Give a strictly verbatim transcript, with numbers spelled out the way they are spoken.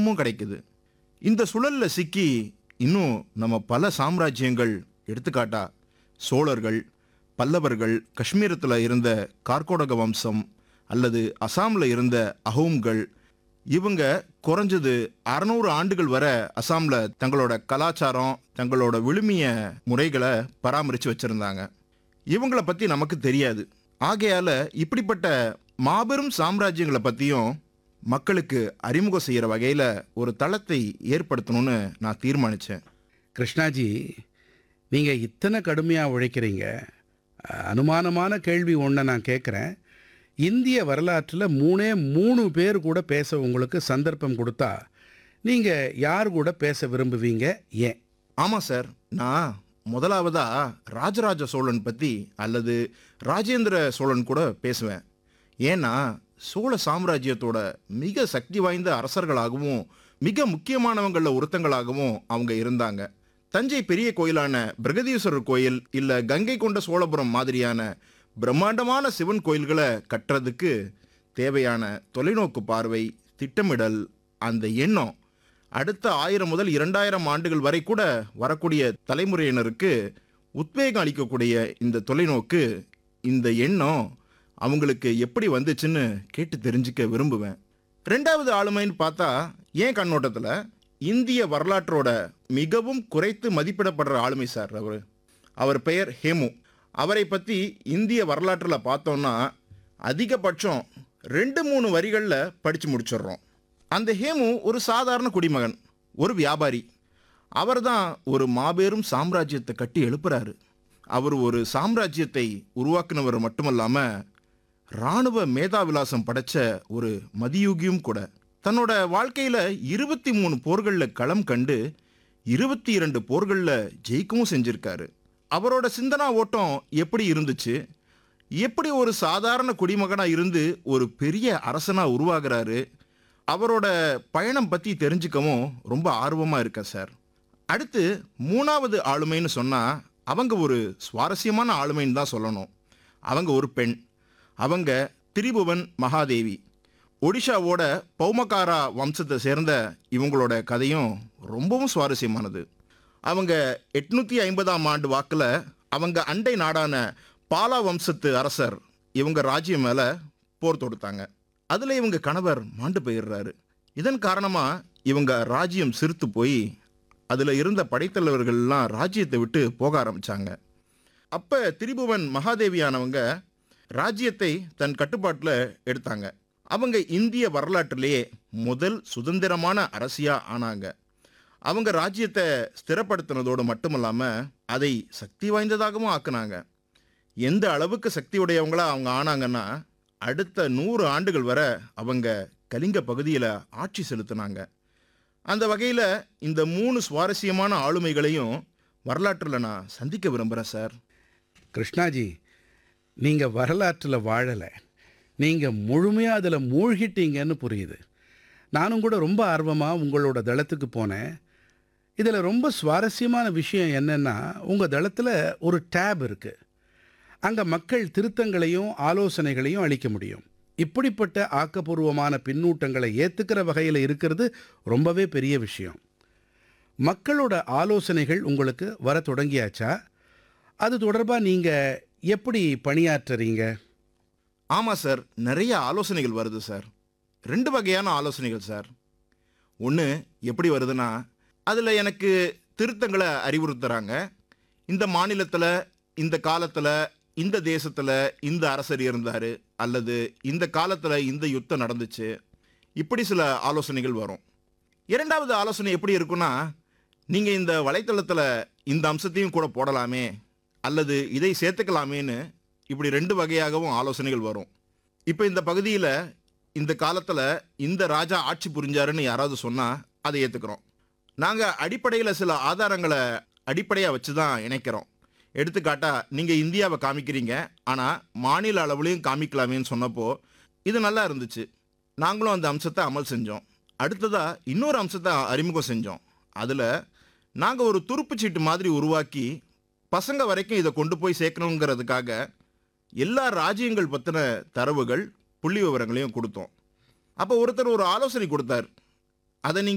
பணமும் கிடைக்குது. இந்த சுழல்ல சிக்கி இன்னும் நம்ம பல சாம்ராஜ்யங்கள், எடுத்துக்காட்டா சோழர்கள், பல்லவர்கள், காஷ்மீரத்தில் இருந்த கார்கோடக வம்சம் அல்லது அசாமில் இருந்த அஹோம்கள், இவங்க குறைஞ்சது அறுநூறு ஆண்டுகள் வரை அசாமில் தங்களோட கலாச்சாரம், தங்களோட விழுமிய முறைகளை பராமரித்து வச்சுருந்தாங்க. இவங்கள பற்றி நமக்கு தெரியாது. ஆகையால் இப்படிப்பட்ட மாபெரும் சாம்ராஜ்யங்களை பற்றியும் மக்களுக்கு அறிமுகம் செய்கிற வகையில் ஒரு தளத்தை ஏற்படுத்தணும்னு நான் தீர்மானித்தேன். கிருஷ்ணாஜி, நீங்கள் இத்தனை கடுமையாக உழைக்கிறீங்க. அனுமானமான கேள்வி ஒன்றை நான் கேட்குறேன். இந்திய வரலாற்றில் மூணே மூணு பேர் கூட பேச உங்களுக்கு சந்தர்ப்பம் கொடுத்தா நீங்கள் யார் கூட பேச விரும்புவீங்க, ஏன்? ஆமாம் சார், நான் முதலாவதா ராஜராஜ சோழன் பற்றி அல்லது ராஜேந்திர சோழன் கூட பேசுவேன். ஏன்னா சோழ சாம்ராஜ்யத்தோட மிக சக்தி வாய்ந்த அரசர்களாகவும் மிக முக்கியமானவங்களில் ஒருத்தங்களாகவும் அவங்க இருந்தாங்க. தஞ்சை பெரிய கோயிலான பிரகதீஸ்வரர் கோயில் இல்லை கங்கை கொண்ட சோழபுரம் மாதிரியான பிரம்மாண்டமான சிவன் கோயில்களை கட்டுறதுக்கு தேவையான தொலைநோக்கு பார்வை, திட்டமிடல், அந்த எண்ணம் அடுத்த ஆயிரம் முதல் இரண்டாயிரம் ஆண்டுகள் வரை கூட வரக்கூடிய தலைமுறையினருக்கு உத்வேகம் அளிக்கக்கூடிய இந்த தொலைநோக்கு, இந்த எண்ணம் அவங்களுக்கு எப்படி வந்துச்சுன்னு கேட்டு தெரிஞ்சுக்க விரும்புவேன். ரெண்டாவது ஆளுமைன்னு பார்த்தா ஏன் கண்ணோட்டத்தில் இந்திய வரலாற்றோட மிகவும் குறைத்து மதிப்பிடப்படுற ஆளுமை சார் அவர். அவர் பெயர் ஹேமு. அவரை பற்றி இந்திய வரலாற்றில் பார்த்தோன்னா அதிகபட்சம் ரெண்டு மூணு வரிகளில் படித்து முடிச்சிடுறோம். அந்த ஹேமு ஒரு சாதாரண குடிமகன், ஒரு வியாபாரி. அவர் தான் ஒரு மாபெரும் சாம்ராஜ்யத்தை கட்டி எழுப்புறாரு. அவர் ஒரு சாம்ராஜ்யத்தை உருவாக்குனவர் மட்டுமல்லாமல் இராணுவ மேதாவிலாசம் படைச்ச ஒரு மதியூகியும் கூட. தன்னோட வாழ்க்கையில் இருபத்தி மூணு போர்களில் களம் கண்டு இருபத்தி இரண்டு போர்களில் ஜெயிக்கவும் செஞ்சிருக்காரு. அவரோட சிந்தனா ஓட்டம் எப்படி இருந்துச்சு, எப்படி ஒரு சாதாரண குடிமகனாக இருந்து ஒரு பெரிய அரசனாக உருவாகிறாரு, அவரோட பயணம் பற்றி தெரிஞ்சுக்கவும் ரொம்ப ஆர்வமாக இருக்கா சார். அடுத்து மூணாவது ஆளுமைன்னு சொன்னால் அவங்க ஒரு சுவாரஸ்யமான ஆளுமைன்னு தான் சொல்லணும். அவங்க ஒரு பெண். அவங்க திரிபுவன் மகாதேவி. ஒடிஷாவோட பௌமகாரா வம்சத்தை சேர்ந்த இவங்களோட கதையும் ரொம்பவும் சுவாரஸ்யமானது. அவங்க எட்நூற்றி ஐம்பதாம் ஆண்டு வாக்கில் அவங்க அண்டை நாடான பாலா வம்சத்து அரசர் இவங்க ராஜ்யம் மேலே போர் தொடுத்தாங்க. அதில் இவங்க கணவர் மாண்டு போயிடுறாரு. இதன் காரணமாக இவங்க ராஜ்யம் சிறுத்து போய் அதில் இருந்த படைத்தலைவர்கள்லாம் ராஜ்யத்தை விட்டு போக ஆரம்பித்தாங்க. அப்போ திரிபுவன் மகாதேவியானவங்க ராஜ்யத்தை தன் கட்டுப்பாட்டில் எடுத்தாங்க. அவங்க இந்திய வரலாற்றிலேயே முதல் சுதந்திரமான அரசியாக ஆனாங்க. அவங்க ராஜ்யத்தை ஸ்திரப்படுத்தினதோடு மட்டுமல்லாமல் அதை சக்தி வாய்ந்ததாகவும் ஆக்குனாங்க. எந்த அளவுக்கு சக்தி உடையவங்களா அவங்க ஆனாங்கன்னா அடுத்த நூறு ஆண்டுகள் வரை அவங்க கலிங்க பகுதியில் ஆட்சி செலுத்தினாங்க. அந்த வகையில் இந்த மூணு சுவாரஸ்யமான ஆளுமைகளையும் வரலாற்றில் நான் சந்திக்க விரும்புகிறேன் சார். கிருஷ்ணாஜி, நீங்கள் வரலாற்றில் வாழலை, நீங்கள் முழுமையாக அதில் மூழ்கிட்டீங்கன்னு புரியுது. நானும் கூட ரொம்ப ஆர்வமாக உங்களோட தளத்துக்கு போனேன். இதில் ரொம்ப சுவாரஸ்யமான விஷயம் என்னென்னா, உங்கள் தளத்தில் ஒரு டேப் இருக்குது. அங்கே மக்கள் திருத்தங்களையும் ஆலோசனைகளையும் அளிக்க முடியும். இப்படிப்பட்ட ஆக்கப்பூர்வமான பின்னூட்டங்களை ஏற்றுக்கிற வகையில் இருக்கிறது ரொம்பவே பெரிய விஷயம். மக்களோட ஆலோசனைகள் உங்களுக்கு வர தொடங்கியாச்சா? அது தொடர்பாக நீங்கள் எப்படி பணியாற்றுறீங்க? ஆமாம் சார், நிறைய ஆலோசனைகள் வருது சார். ரெண்டு வகையான ஆலோசனைகள் சார். ஒன்று எப்படி வருதுன்னா, அதில் எனக்கு திருத்தங்களை அறிவுறுத்துகிறாங்க. இந்த மாநிலத்தில், இந்த காலத்தில், இந்த தேசத்தில் இந்த அரசர் இருந்தார், அல்லது இந்த காலத்தில் இந்த யுத்தம் நடந்துச்சு, இப்படி சில ஆலோசனைகள் வரும். இரண்டாவது ஆலோசனை எப்படி இருக்குன்னா, நீங்கள் இந்த வலைத்தளத்தில் இந்த அம்சத்தையும் கூட போடலாமே, அல்லது இதை சேர்த்துக்கலாமேன்னு இப்படி ரெண்டு வகையாகவும் ஆலோசனைகள் வரும். இப்போ இந்த பகுதியில் இந்த காலத்தில் இந்த ராஜா ஆட்சி புரிஞ்சாருன்னு யாராவது சொன்னால் அதை ஏற்றுக்கிறோம். நாங்கள் அடிப்படையில் சில ஆதாரங்களை அடிப்படையாக வச்சு தான் இணைக்கிறோம். எடுத்துக்காட்டா, நீங்கள் இந்தியாவை காமிக்கிறீங்க, ஆனால் மாநில அளவுலையும் காமிக்கலாமேன்னு சொன்னப்போ இது நல்லா இருந்துச்சு. நாங்களும் அந்த அம்சத்தை அமல் செஞ்சோம். அடுத்ததாக இன்னொரு அம்சத்தை அறிமுகம் செஞ்சோம். அதில் நாங்கள் ஒரு துருப்புச்சீட்டு மாதிரி உருவாக்கி பசங்க வரைக்கும் இதை கொண்டு போய் சேர்க்கணுங்கிறதுக்காக எல்லா ராஜ்யங்கள் பற்றின தரவுகள், புள்ளி விவரங்களையும் கொடுத்தோம். அப்போ ஒருத்தர் ஒரு ஆலோசனை கொடுத்தார். அதை